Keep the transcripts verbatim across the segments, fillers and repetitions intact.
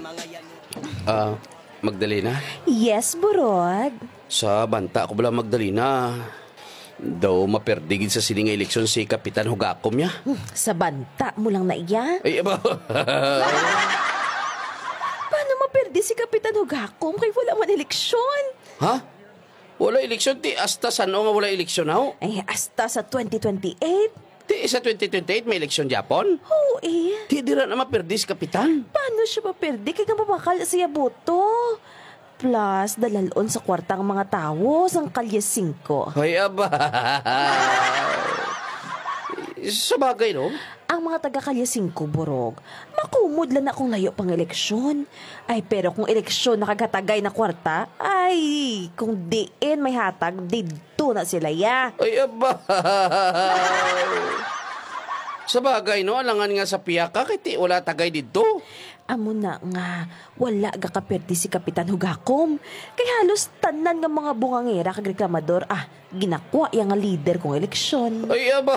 Ah, Magdalena? Yes, Burog. Sa banta ko bala Magdalena. Daw maperdigid sa sining nga eleksyon si Kapitan Hugakom niya. Sa banta mo lang na iya. Ay, aba. Paano maperdi si Kapitan Hugakom kay wala man eleksyon? Ha? Wala eleksyon? Ti, hasta saan o nga wala eleksyon ako? Ay, hasta sa twenty twenty-eight. Ti, sa twenty twenty-eight may eleksyon Japon? Oo eh. Ti, di ra na maperdi si Kapitan. Paano siya maperdi kay nga mabakal siya boto? Plus, dalalon sa kwartang mga tao sa kalye five. Ay, aba. Sa bagay, no? Ang mga taga kalye five, Burog, makumod lang na kung layo pang eleksyon. Ay, pero kung eleksyon nakagatagay na kwarta, ay, kung diin may hatag, dito na sila ya. Ay, aba. Sa bagay, no? Alangan nga sa piyaka, kay ti wala tagay dito. Amo na nga, wala ga kaperdi si Kapitan Hugakom. Kay halos tanan nga mga bungangera kag reklamador, ah, ginakwa yang nga leader kong eleksyon. Ay, aba.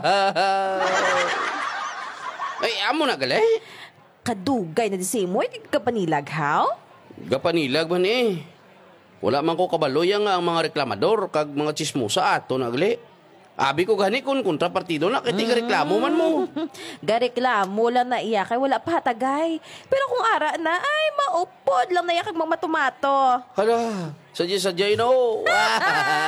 Ay, amo na gali. Kadugay na di si mo, hindi ka panilag, how? Gapanilag man eh. Wala man ko kabaloy nga ang mga reklamador kag mga chismosa ato na gali. Abi ko gani kun kontrapartido na kiti reklamo man mo. Gareklamo lang na iya kay wala pa hatagay. Pero kung ara na, ay maupod lang na iya kag mga matumato. Hala, sadya-sadya no.